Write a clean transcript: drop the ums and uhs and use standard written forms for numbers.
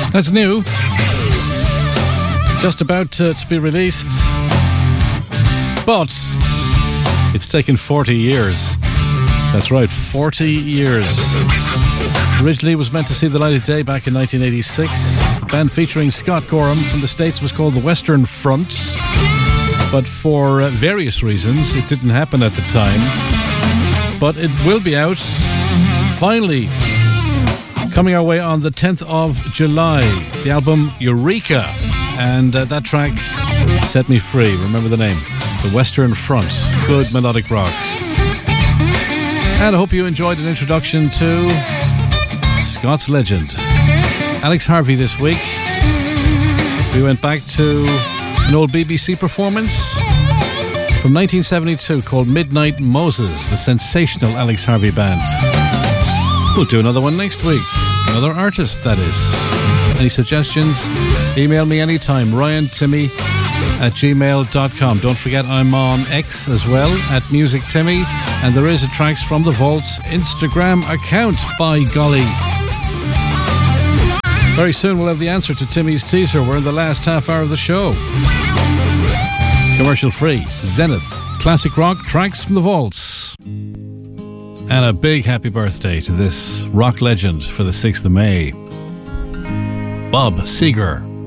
That's new. Just about to be released. But it's taken 40 years. That's right, 40 years. Originally was meant to see the light of day back in 1986. The band featuring Scott Gorham from the States was called the Western Front. But for various reasons, it didn't happen at the time. But it will be out, finally, coming our way on the 10th of July. The album Eureka. And that track, Set Me Free. Remember the name. The Western Front. Good melodic rock. And I hope you enjoyed an introduction to Scots legend Alex Harvey this week. We went back to an old BBC performance from 1972 called Midnight Moses, the sensational Alex Harvey Band. We'll do another one next week. Another artist, that is. Any suggestions? Email me anytime, ryantimmy@gmail.com. Don't forget I'm on X as well, @MusicTimmy, and there is a Tracks from the Vaults Instagram account, by golly. Very soon we'll have the answer to Timmy's teaser. We're in the last half hour of the show. Commercial free, Zenith, classic rock, Tracks from the Vaults. And a big happy birthday to this rock legend for the 6th of May, Bob Seger.